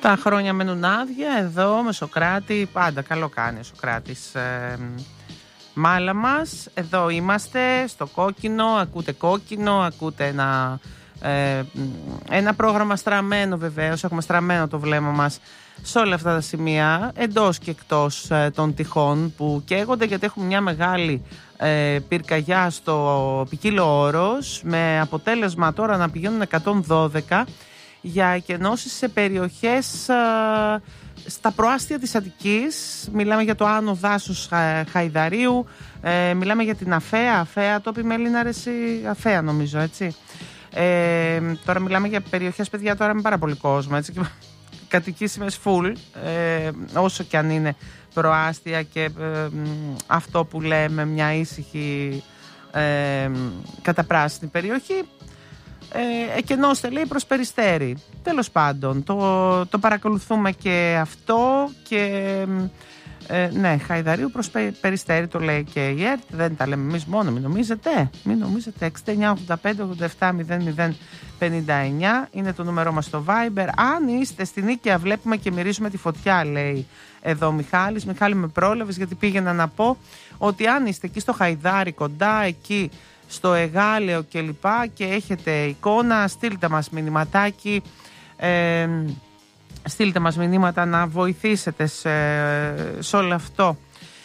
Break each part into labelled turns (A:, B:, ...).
A: Τα χρόνια μένουν άδεια εδώ με Σωκράτη. Πάντα καλό κάνει ο Σωκράτης. Μάλα μας, εδώ είμαστε στο κόκκινο. Ακούτε ακούτε ένα πρόγραμμα στραμμένο βεβαίως. Έχουμε στραμμένο το βλέμμα μας σε όλα αυτά τα σημεία, εντός και εκτός των τυχών που καίγονται, γιατί έχουμε μια μεγάλη πυρκαγιά στο Ποικίλο Όρος, με αποτέλεσμα τώρα να πηγαίνουν 112 για εκενώσεις σε περιοχές στα προάστια της Αττικής. Μιλάμε για το άνω δάσος Χαϊδαρίου, μιλάμε για την Αφαία, το είπε με Έλληνα Αφαία νομίζω, έτσι. Τώρα μιλάμε για περιοχές, παιδιά, τώρα με πάρα πολύ κόσμο, έτσι, κατοικήσιμες full, όσο και αν είναι προάστια και αυτό που λέμε μια ήσυχη καταπράσινη περιοχή. Εκενώστε, λέει, προς Περιστέρι. Τέλος πάντων, το παρακολουθούμε και αυτό και ναι, Χαϊδαρίου προς Περιστέρι το λέει και η ΕΡΤ. Δεν τα λέμε εμείς μόνο, μην νομίζετε. 6985-87-00-59 είναι το νούμερό μας στο Viber. Αν είστε στην Νίκαια, βλέπουμε και μυρίζουμε τη φωτιά, λέει εδώ Μιχάλης. Μιχάλη, με πρόλαβες, γιατί πήγαινα να πω ότι αν είστε εκεί στο Χαϊδάρι, κοντά εκεί στο Εγάλεο και λοιπά, και έχετε εικόνα, στείλτε μας μηνυματάκι, στείλτε μας μηνύματα να βοηθήσετε σε όλο αυτό.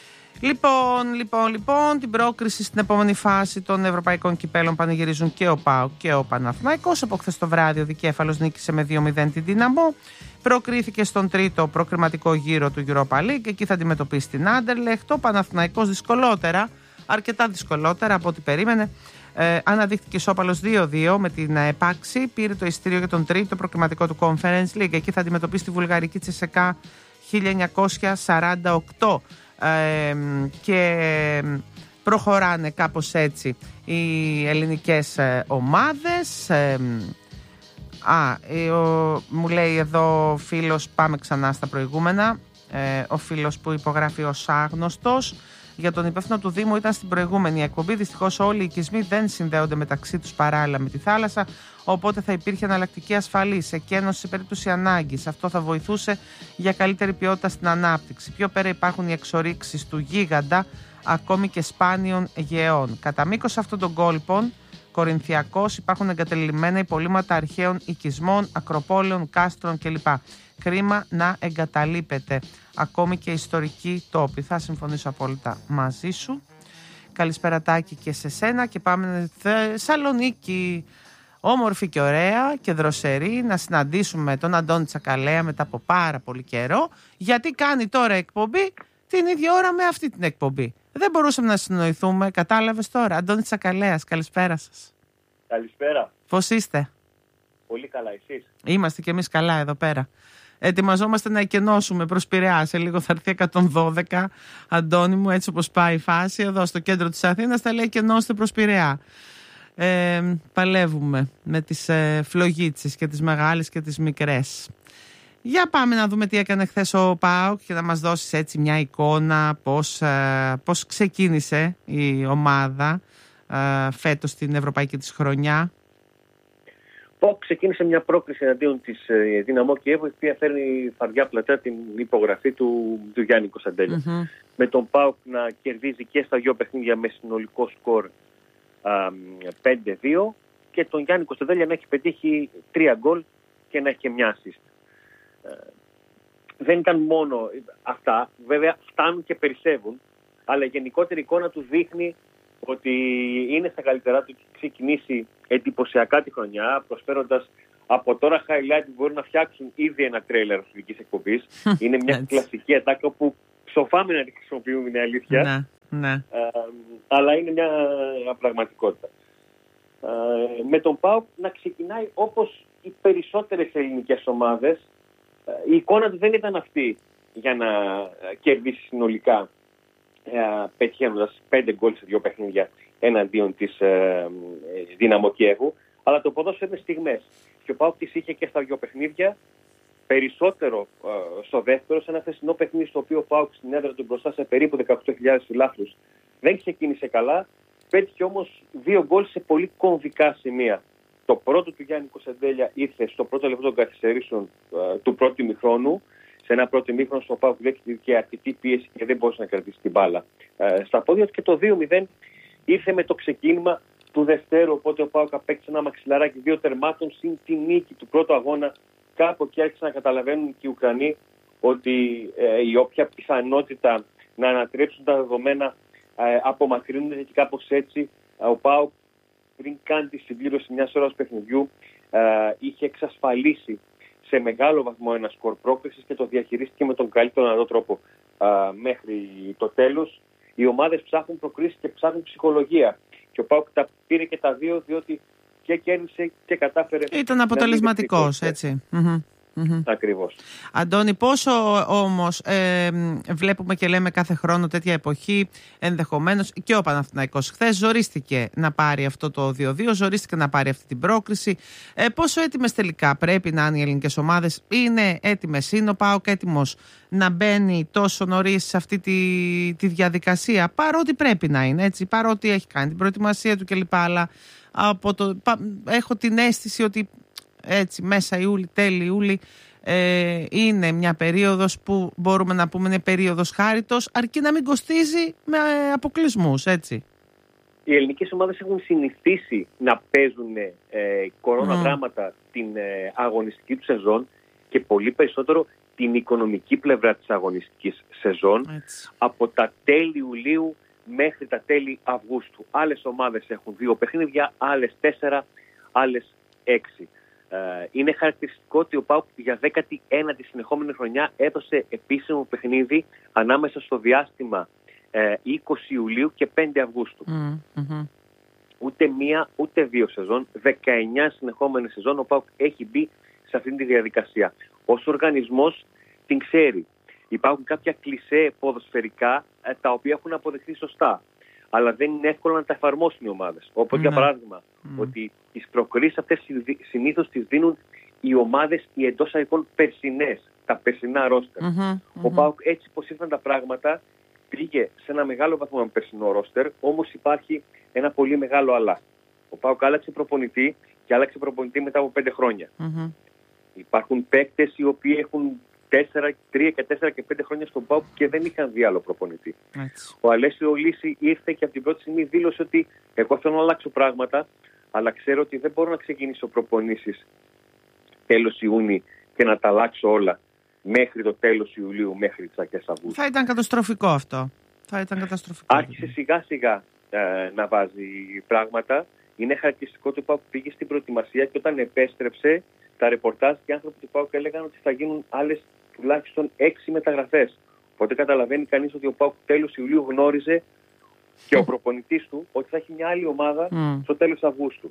A: Λοιπόν, την πρόκριση στην επόμενη φάση των ευρωπαϊκών κυπέλων πανηγυρίζουν και ο ΠΑΟΚ και ο Παναθηναϊκός. Από χθες το βράδυ ο Δικέφαλος νίκησε με 2-0 την Δύναμο. Προκρίθηκε στον τρίτο προκριματικό γύρο του Europa League. Εκεί θα αντιμετωπίσει την Άντερλεχτ. Ο Παναθηναϊκός δυσκολότερα, αρκετά δυσκολότερα από ό,τι περίμενε. Αναδείχθηκε ισόπαλος 2-2 με την Επάξη. Πήρε το εισιτήριο για τον τρίτο προκριματικό του Conference League. Εκεί θα αντιμετωπίσει τη βουλγαρική Τσεσεκά 1948. Και προχωράνε κάπως έτσι οι ελληνικές ομάδες. Μου λέει εδώ φίλος, πάμε ξανά στα προηγούμενα. Ο φίλος που υπογράφει ως άγνωστος, για τον υπεύθυνο του Δήμου ήταν στην προηγούμενη εκπομπή. Δυστυχώς όλοι οι οικισμοί δεν συνδέονται μεταξύ τους παράλληλα με τη θάλασσα, οπότε θα υπήρχε εναλλακτική ασφαλής εκένωση σε περίπτωση ανάγκης. Αυτό θα βοηθούσε για καλύτερη ποιότητα στην ανάπτυξη. Πιο πέρα υπάρχουν οι εξορίξεις του γίγαντα, ακόμη και σπάνιων γεών. Κατά μήκος αυτών των κόλπων, Κορινθιακός, υπάρχουν εγκατελειμμένα υπολείμματα αρχαίων οικισμών, ακροπόλεων, κάστρων κλπ. Κρίμα να εγκαταλείπεται. Ακόμη και ιστορικοί τόποι. Θα συμφωνήσω απόλυτα μαζί σου. Καλησπέρα Τάκη και σε σένα, και πάμε Θεσσαλονίκη. Όμορφη και ωραία και δροσερή, να συναντήσουμε τον Αντώνη Τσακαλέα μετά από πάρα πολύ καιρό, γιατί κάνει τώρα εκπομπή την ίδια ώρα με αυτή την εκπομπή. Δεν μπορούσαμε να συνοηθούμε, κατάλαβες τώρα. Αντώνη Τσακαλέας, καλησπέρα σας.
B: Καλησπέρα.
A: Πώς είστε?
B: Πολύ καλά, εσείς?
A: Είμαστε κι εμείς καλά εδώ πέρα. Ετοιμαζόμαστε να εκενώσουμε προς Πειραιά. Σε λίγο θα έρθει 112, Αντώνη μου, έτσι όπως πάει η φάση. Εδώ στο κέντρο της Αθήνας θα λέει εκενώστε προς Πειραιά. Παλεύουμε με τις φλογίτσες και τις μεγάλες και τις μικρές. Για πάμε να δούμε τι έκανε χθες ο ΠΑΟΚ και να μας δώσεις έτσι μια εικόνα πώς ξεκίνησε η ομάδα φέτος την ευρωπαϊκή της χρονιά.
B: ΠΑΟΚ ξεκίνησε μια πρόκληση εναντίον της Δυναμό Κιέβου, η οποία φέρνει φαρδιά πλατιά την υπογραφή του Γιάννη Κωνσταντέλια. Με τον ΠΑΟΚ να κερδίζει και στα δύο παιχνίδια με συνολικό σκορ 5-2 και τον Γιάννη Κωνσταντέλια να έχει πετύχει 3 γκολ και να έχει και μια assist. Δεν ήταν μόνο αυτά, βέβαια φτάνουν και περισσεύουν, αλλά η γενικότερη εικόνα του δείχνει ότι είναι στα καλύτερά του και ξεκινήσει εντυπωσιακά τη χρονιά, προσφέροντας από τώρα highlight που μπορούν να φτιάξουν ήδη ένα τρέιλερ αυτής εκπομπής. Είναι μια κλασική ατάκα που ψοφάμε να τη χρησιμοποιούμε, είναι αλήθεια.
A: Ναι.
B: Αλλά είναι μια πραγματικότητα. Με τον ΠΑΟΚ να ξεκινάει όπως οι περισσότερες ελληνικές ομάδες. Η εικόνα του δεν ήταν αυτή για να κερδίσει συνολικά, πετυχαίνοντας 5 γκολ σε 2 παιχνίδια εναντίον της Δύναμο Κιέβου, αλλά το ποδόσφαιρο είναι στιγμές. Και ο ΠΑΟΚ τις είχε και στα 2 παιχνίδια, περισσότερο στο δεύτερο, σε ένα χθεσινό παιχνίδι στο οποίο ο ΠΑΟΚ στην έδρα του μπροστά σε περίπου 18.000 φιλάθλους δεν ξεκίνησε καλά, πέτυχε όμως 2 γκολ σε πολύ κομβικά σημεία. Το πρώτο του Γιάννη Κωνσταντέλια ήρθε στο πρώτο λεπτό των καθυστερήσεων του πρώτου ημιχρόνου. Σε ένα πρώτο ημίχρονο στο ΠΑΟΚ δέχτηκε αρκετή πίεση και δεν μπορούσε να κρατήσει την μπάλα στα πόδια του. Και το 2-0 ήρθε με το ξεκίνημα του δευτέρου. Οπότε ο ΠΑΟΚ απέκτησε ένα μαξιλαράκι 2 τερμάτων συν τη νίκη του πρώτου αγώνα. Κάπου εκεί άρχισαν να καταλαβαίνουν και οι Ουκρανοί ότι η όποια πιθανότητα να ανατρέψουν τα δεδομένα απομακρύνονται, και κάπως έτσι ο ΠΑΟΚ πριν κάνει τη συμπλήρωση μιας ώρας παιχνιδιού είχε εξασφαλίσει σε μεγάλο βαθμό ένα σκορ πρόκρισης και το διαχειρίστηκε με τον καλύτερο δυνατό τρόπο μέχρι το τέλος. Οι ομάδες ψάχνουν προκρίσεις και ψάχνουν ψυχολογία. Και ο ΠΑΟΚ τα πήρε και τα δύο, διότι και κέρδισε και κατάφερε.
A: Ήταν αποτελεσματικός, έτσι.
B: Ακριβώς.
A: Αντώνη, πόσο όμως βλέπουμε και λέμε κάθε χρόνο τέτοια εποχή, ενδεχομένως και ο Παναθηναϊκός χθες ζορίστηκε να πάρει αυτό το 2-2, ζορίστηκε να πάρει αυτή την πρόκριση. Πόσο έτοιμες τελικά πρέπει να είναι οι ελληνικές ομάδες? Είναι έτοιμες? Είναι ο ΠΑΟΚ έτοιμος να μπαίνει τόσο νωρίς σε αυτή τη διαδικασία, παρότι πρέπει να είναι έτσι, παρότι έχει κάνει την προετοιμασία του κλπ. Αλλά έχω την αίσθηση ότι έτσι μέσα Ιούλη, τέλη Ιούλη, είναι μια περίοδος που μπορούμε να πούμε είναι περίοδος χάριτος, αρκεί να μην κοστίζει με αποκλεισμούς, έτσι.
B: Οι ελληνικές ομάδες έχουν συνηθίσει να παίζουν κοροναδράματα την αγωνιστική του σεζόν και πολύ περισσότερο την οικονομική πλευρά της αγωνιστικής σεζόν, έτσι, από τα τέλη Ιουλίου μέχρι τα τέλη Αυγούστου. Άλλες ομάδες έχουν 2 παιχνίδια, άλλες 4, άλλες 6. Είναι χαρακτηριστικό ότι ο ΠΑΟΚ για 19η συνεχόμενη χρονιά έδωσε επίσημο παιχνίδι ανάμεσα στο διάστημα 20 Ιουλίου και 5 Αυγούστου. Ούτε μία ούτε 2 σεζόν, 19 συνεχόμενη σεζόν ο ΠΑΟΚ έχει μπει σε αυτή τη διαδικασία. Ως οργανισμός την ξέρει. Υπάρχουν κάποια κλισέ ποδοσφαιρικά τα οποία έχουν αποδεχθεί σωστά, αλλά δεν είναι εύκολο να τα εφαρμόσουν οι ομάδες. Όπως για παράδειγμα, ότι τις προκρίσεις αυτές συνήθως τις δίνουν οι ομάδες οι εντός αγωγικών περσινές, τα περσινά ρόστερ. Ο ΠΑΟΚ, έτσι πως ήρθαν τα πράγματα, πήγε σε ένα μεγάλο βαθμό με περσινό ρόστερ, όμως υπάρχει ένα πολύ μεγάλο αλλά. Ο ΠΑΟΚ άλλαξε προπονητή και άλλαξε προπονητή μετά από 5 χρόνια. Υπάρχουν παίκτες οι οποίοι έχουν 3 και 4 και 5 χρόνια στον ΠΑΟΚ και δεν είχαν δει άλλο προπονητή. Έτσι. Ο Αλέσιο Λύση ήρθε και από την πρώτη στιγμή δήλωσε ότι εγώ θέλω να αλλάξω πράγματα, αλλά ξέρω ότι δεν μπορώ να ξεκινήσω προπονήσεις τέλος Ιούνιου και να τα αλλάξω όλα μέχρι το τέλος Ιουλίου, μέχρι τις αρχές Αυγούστου.
A: Θα ήταν καταστροφικό αυτό.
B: Άρχισε σιγά σιγά να βάζει πράγματα. Είναι χαρακτηριστικό ότι ο ΠΑΟΚ πήγε στην προετοιμασία και όταν επέστρεψε, τα ρεπορτάζ και οι άνθρωποι του ΠΑΟΚ έλεγαν ότι θα γίνουν άλλες τουλάχιστον 6 μεταγραφές. Οπότε καταλαβαίνει κανείς ότι ο ΠΑΟΚ τέλος Ιουλίου γνώριζε και ο προπονητής του ότι θα έχει μια άλλη ομάδα στο τέλος Αυγούστου.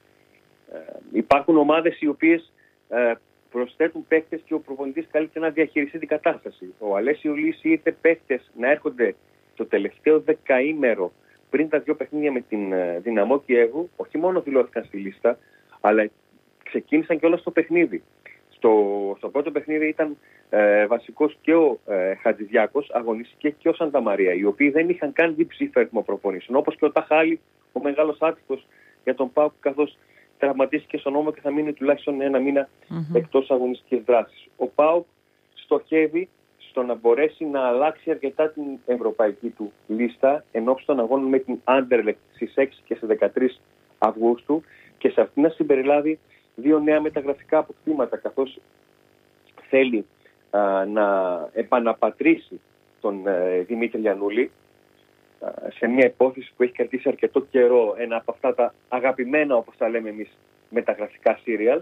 B: Υπάρχουν ομάδες οι οποίες προσθέτουν παίκτες και ο προπονητής καλείται να διαχειριστεί την κατάσταση. Ο Αλέσιο Λύση ήρθε παίκτες να έρχονται το τελευταίο δεκαήμερο πριν τα 2 παιχνίδια με την Δυναμό Κιέβου, όχι μόνο δηλώθηκαν στη λίστα, αλλά ξεκίνησαν και όλα στο παιχνίδι. Στο πρώτο παιχνίδι ήταν βασικός και ο Χατζηδιάκος, αγωνίστηκε και ο Σανταμαρία, οι οποίοι δεν είχαν καν διψήφιο αριθμό προπονήσεων. Όπως και ο Ταχάλη, ο μεγάλος άτυχος για τον ΠΑΟΚ, καθώς τραυματίστηκε στον ώμο και θα μείνει τουλάχιστον 1 μήνα εκτός αγωνιστικής δράσης. Ο ΠΑΟΚ στοχεύει στο να μπορέσει να αλλάξει αρκετά την ευρωπαϊκή του λίστα ενώπιση των αγώνων με την Άντερλεκτ στις 6 και στις 13 Αυγούστου και σε αυτή να συμπεριλάβει 2 νέα μεταγραφικά αποκτήματα, καθώς θέλει να επαναπατρίσει τον Δημήτρη Γιαννούλη σε μια υπόθεση που έχει κρατήσει αρκετό καιρό, ένα από αυτά τα αγαπημένα, όπως τα λέμε εμείς, μεταγραφικά σύριαλ,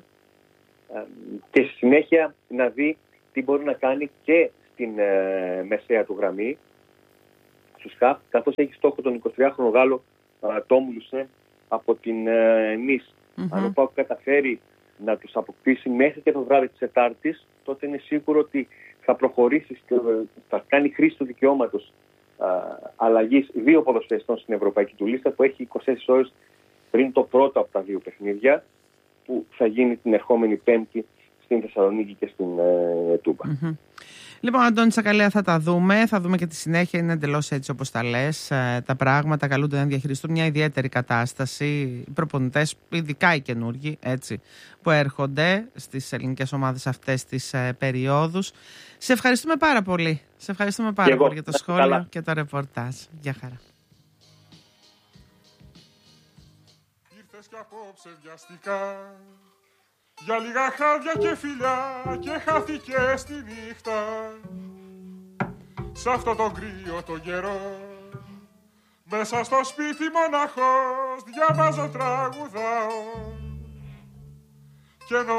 B: και στη συνέχεια να δει τι μπορεί να κάνει και στην μεσαία του γραμμή, στους ΧΑΦ, καθώς έχει στόχο τον 23χρονο Γάλλο Τόμ Λουσέ από την Νις. Αν ο ΠΑΟΚ καταφέρει να τους αποκτήσει μέχρι και το βράδυ της Τετάρτης, τότε είναι σίγουρο ότι θα προχωρήσει και θα κάνει χρήση του δικαιώματος αλλαγής 2 ποδοσφαιριστών στην ευρωπαϊκή του λίστα, που έχει 24 ώρες πριν το πρώτο από τα 2 παιχνίδια, που θα γίνει την ερχόμενη Πέμπτη στην Θεσσαλονίκη και στην Τούμπα.
A: Λοιπόν, Αντώνη Τσακαλέα, θα τα δούμε. Θα δούμε και τη συνέχεια. Είναι εντελώς έτσι όπως τα λες. Τα πράγματα καλούνται να διαχειριστούν μια ιδιαίτερη κατάσταση. Οι προπονητές, ειδικά οι καινούργοι, έτσι, που έρχονται στις ελληνικές ομάδες αυτές τις περιόδους. Σε ευχαριστούμε πάρα πολύ. Σε ευχαριστούμε πάρα πολύ για το σχόλιο και το ρεπορτάζ. Γεια χαρά.
C: Ήρθες κι απόψε βιαστικά, για λίγα χάδια και φιλιά, και χάθηκε στη νύχτα. Σ' αυτό το κρύο το καιρό, μέσα στο σπίτι μοναχός, διαβάζω, τραγουδάω.